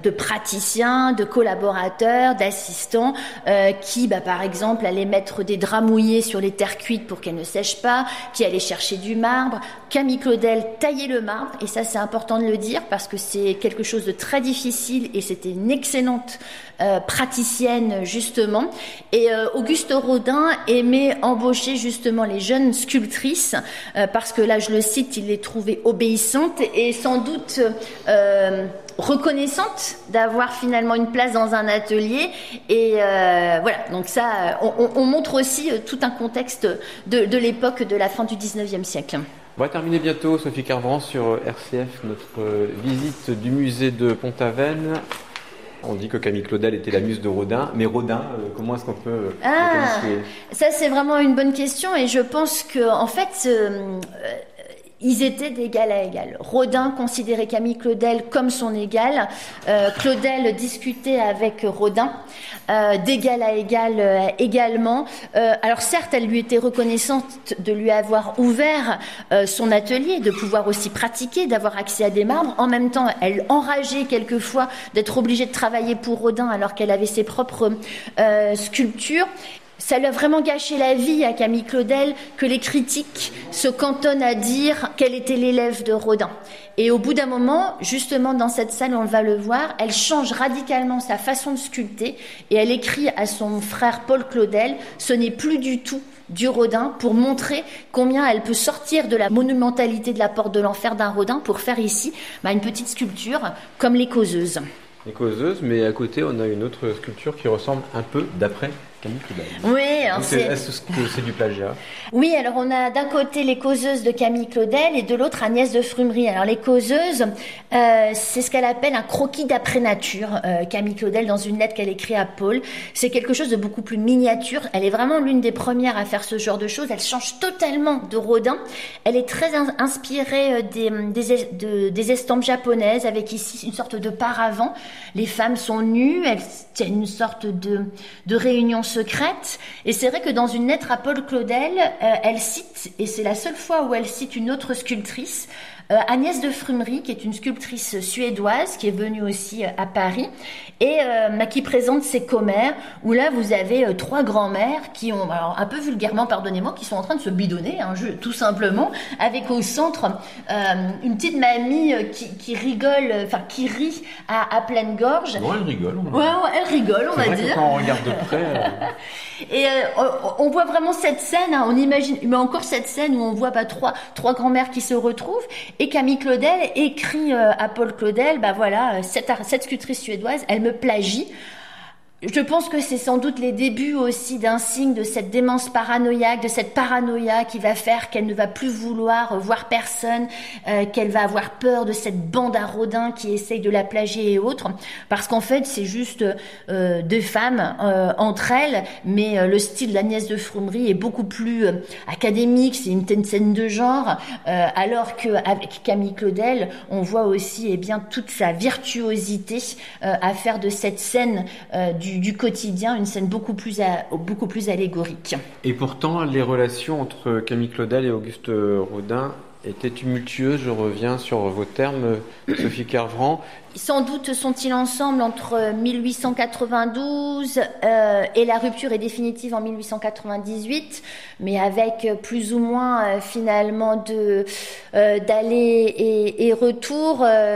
de praticiens, de collaborateurs, d'assistants qui, par exemple, allaient mettre des draps mouillés sur les terres cuites pour qu'elles ne sèchent pas, qui allaient chercher du marbre. Camille Claudel taillait le marbre, et ça c'est important de le dire parce que c'est quelque chose de très difficile et c'était une excellente praticienne justement. Et Auguste Rodin aimait embaucher justement les jeunes sculptrices parce que là je le cite, il les trouvait obéissantes et sans doute reconnaissante d'avoir finalement une place dans un atelier et voilà, donc ça on montre aussi tout un contexte de l'époque de la fin du 19e siècle. On va terminer bientôt, Sophie Carveran, sur RCF, notre visite du musée de Pont-Aven. On dit que Camille Claudel était la muse de Rodin, mais Rodin, comment est-ce qu'on peut le qualifier ? Ça c'est vraiment une bonne question et je pense que en fait ils étaient d'égal à égal. Rodin considérait Camille Claudel comme son égal. Claudel discutait avec Rodin d'égal à égal également. Alors certes, elle lui était reconnaissante de lui avoir ouvert son atelier, de pouvoir aussi pratiquer, d'avoir accès à des marbres. En même temps, elle enrageait quelquefois d'être obligée de travailler pour Rodin alors qu'elle avait ses propres sculptures. Ça lui a vraiment gâché la vie à Camille Claudel que les critiques se cantonnent à dire qu'elle était l'élève de Rodin. Et au bout d'un moment, justement dans cette salle, on va le voir, elle change radicalement sa façon de sculpter et elle écrit à son frère Paul Claudel, ce n'est plus du tout du Rodin, pour montrer combien elle peut sortir de la monumentalité de la porte de l'enfer d'un Rodin pour faire ici une petite sculpture comme les causeuses. Les causeuses, mais à côté on a une autre sculpture qui ressemble un peu d'après Camille Claudel. Oui, est-ce que c'est du plagiat ? Oui, alors on a d'un côté les causeuses de Camille Claudel et de l'autre Agnès de Frumerie. Alors les causeuses, c'est ce qu'elle appelle un croquis d'après nature. Camille Claudel, dans une lettre qu'elle écrit à Paul, c'est quelque chose de beaucoup plus miniature. Elle est vraiment l'une des premières à faire ce genre de choses. Elle change totalement de Rodin. Elle est très inspirée des estampes japonaises, avec ici une sorte de paravent. Les femmes sont nues, il y a une sorte de réunion secrète. Et c'est vrai que dans une lettre à Paul Claudel, elle cite, et c'est la seule fois où elle cite une autre sculptrice, Agnès de Frumerie, qui est une sculptrice suédoise, qui est venue aussi à Paris, et qui présente ses commères, où là vous avez trois grands-mères qui ont, alors un peu vulgairement, pardonnez-moi, qui sont en train de se bidonner, tout simplement, avec au centre une petite mamie qui rigole, qui rit à pleine gorge. Ouais, elle rigole. Elle rigole, on va dire. Que quand on regarde de près... Et on voit vraiment cette scène, on imagine, mais encore cette scène où on voit trois grand-mères qui se retrouvent, et Camille Claudel écrit à Paul Claudel, cette sculptrice suédoise, elle me plagie. Je pense que c'est sans doute les débuts aussi d'un signe de cette démence paranoïaque, de cette paranoïa qui va faire qu'elle ne va plus vouloir voir personne, qu'elle va avoir peur de cette bande à Rodin qui essaye de la plagier et autres, parce qu'en fait c'est juste deux femmes entre elles, mais le style d'Agnès de Frumerie est beaucoup plus académique, c'est une scène de genre, alors qu'avec Camille Claudel, on voit aussi toute sa virtuosité à faire de cette scène du quotidien, une scène beaucoup plus allégorique. Et pourtant, les relations entre Camille Claudel et Auguste Rodin étaient tumultueuses. Je reviens sur vos termes, Sophie Carveran. Sans doute sont-ils ensemble entre 1892 et la rupture est définitive en 1898, mais avec plus ou moins finalement d'aller et retour.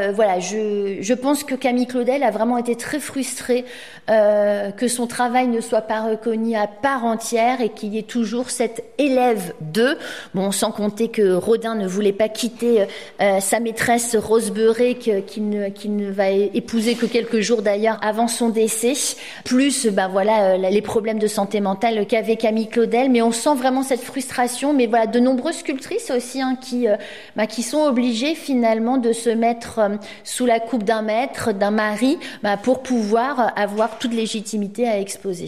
Je pense que Camille Claudel a vraiment été très frustrée que son travail ne soit pas reconnu à part entière et qu'il y ait toujours cet élève d'eux. Bon, sans compter que Rodin ne voulait pas quitter sa maîtresse Rose Beuret qui ne va épouser que quelques jours d'ailleurs avant son décès, plus les problèmes de santé mentale qu'avait Camille Claudel, mais on sent vraiment cette frustration, mais voilà, de nombreuses sculptrices aussi qui sont obligées finalement de se mettre sous la coupe d'un maître, d'un mari, pour pouvoir avoir toute légitimité à exposer.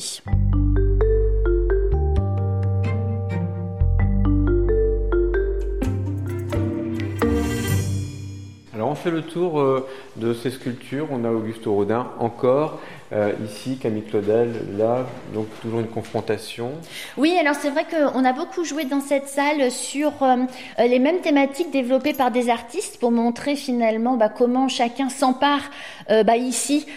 Alors on fait le tour de ces sculptures. On a Auguste Rodin encore, ici Camille Claudel, là, donc toujours une confrontation. Oui, alors c'est vrai qu'on a beaucoup joué dans cette salle sur les mêmes thématiques développées par des artistes pour montrer finalement comment chacun s'empare ici